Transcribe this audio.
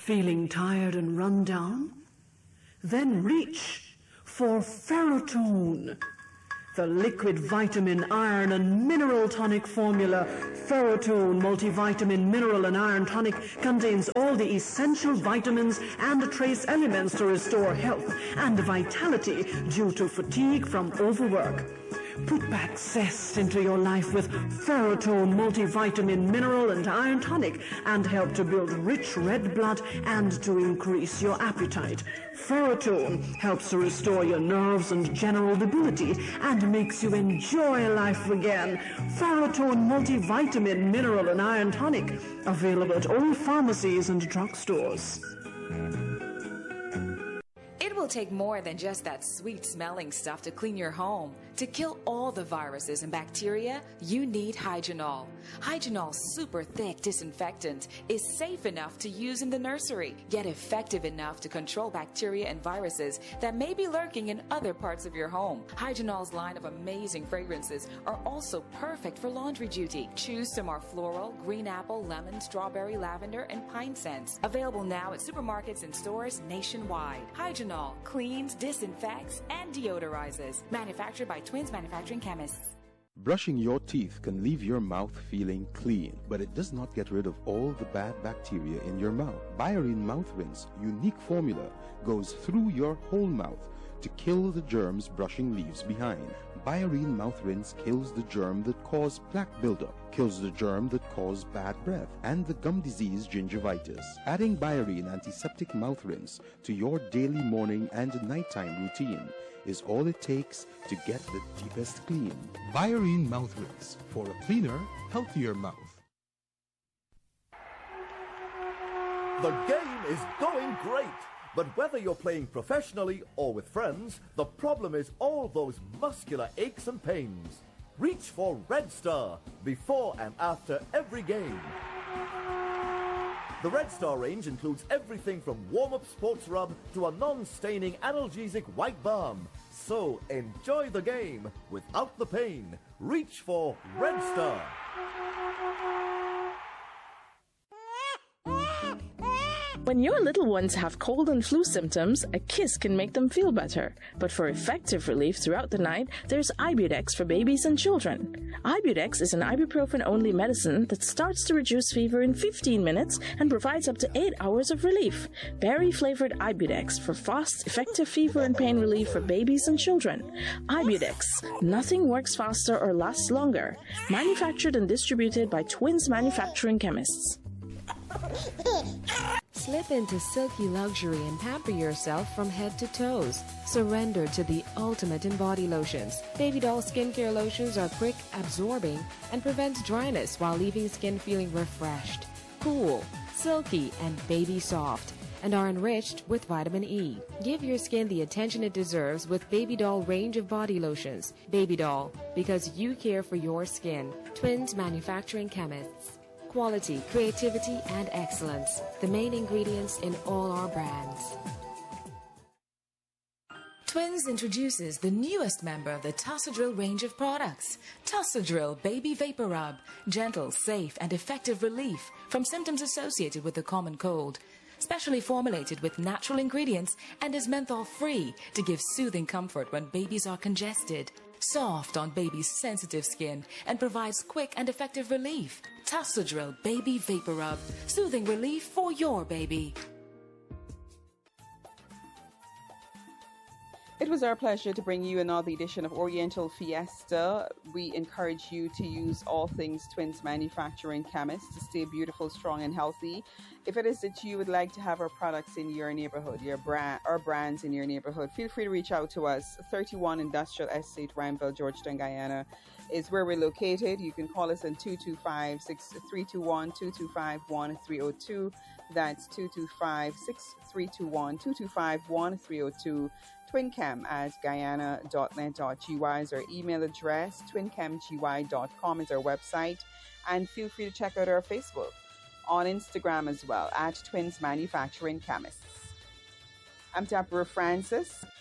Feeling tired and run down? Then reach for Ferrotone, the liquid vitamin, iron and mineral tonic formula. Ferrotone multivitamin, mineral and iron tonic contains all the essential vitamins and trace elements to restore health and vitality due to fatigue from overwork. Put back zest into your life with Ferrotone multivitamin, mineral and iron tonic, and help to build rich red blood and to increase your appetite. Ferrotone helps to restore your nerves and general debility and makes you enjoy life again. Ferrotone multivitamin, mineral and iron tonic, available at all pharmacies and drugstores. It will take more than just that sweet-smelling stuff to clean your home. To kill all the viruses and bacteria, you need Hygenol. Hygenol's super thick disinfectant is safe enough to use in the nursery, yet effective enough to control bacteria and viruses that may be lurking in other parts of your home. Hygenol's line of amazing fragrances are also perfect for laundry duty. Choose from our floral, green apple, lemon, strawberry, lavender, and pine scents. Available now at supermarkets and stores nationwide. Hygenol cleans, disinfects, and deodorizes. Manufactured by Twins Manufacturing Chemists. Brushing your teeth can leave your mouth feeling clean, but it does not get rid of all the bad bacteria in your mouth. Biorine Mouth Rinse unique formula goes through your whole mouth to kill the germs brushing leaves behind. Biorine Mouth Rinse kills the germ that cause plaque buildup, kills the germ that cause bad breath, and the gum disease gingivitis. Adding Biorine Antiseptic Mouth Rinse to your daily morning and nighttime routine is all it takes to get the deepest clean. Biorine Mouth Rinse for a cleaner, healthier mouth. The game is going great. But whether you're playing professionally or with friends, the problem is all those muscular aches and pains. Reach for Red Star before and after every game. The Red Star range includes everything from warm-up sports rub to a non-staining analgesic white balm. So enjoy the game without the pain. Reach for Red Star. When your little ones have cold and flu symptoms, a kiss can make them feel better. But for effective relief throughout the night, there's Ibudex for babies and children. Ibudex is an ibuprofen-only medicine that starts to reduce fever in 15 minutes and provides up to 8 hours of relief. Berry-flavored Ibudex for fast, effective fever and pain relief for babies and children. Ibudex. Nothing works faster or lasts longer. Manufactured and distributed by Twins Manufacturing Chemists. Slip into silky luxury and pamper yourself from head to toes. Surrender to the ultimate in body lotions. Baby doll skincare lotions are quick, absorbing, and prevent dryness while leaving skin feeling refreshed, cool, silky, and baby soft, and are enriched with vitamin E. Give your skin the attention it deserves with Baby Doll range of body lotions. Baby Doll, because you care for your skin. Twins Manufacturing Chemists. Quality, creativity, and excellence, the main ingredients in all our brands. Twins introduces the newest member of the Tossadrill range of products. Tossadrill Baby Vapor Rub. Gentle, safe, and effective relief from symptoms associated with the common cold. Specially formulated with natural ingredients and is menthol-free to give soothing comfort when babies are congested. Soft on baby's sensitive skin and provides quick and effective relief. Tossadrill Baby Vapor Rub. Soothing relief for your baby. It was our pleasure to bring you another edition of Oriental Fiesta. We encourage you to use all things Twins Manufacturing Chemists to stay beautiful, strong, and healthy. If it is that you would like to have our products in your neighborhood, our brands in your neighborhood, feel free to reach out to us. 31 Industrial Estate, Rhymeville, Georgetown, Guyana is where we're located. You can call us on 225-6321-225-1302. That's 225-6321-225-1302. twinchem@guyana.net.gy is our email address. twinchem.gy.com is our website. And feel free to check out our Facebook, on Instagram as well, at Twins Manufacturing Chemists. I'm Deborah Francis.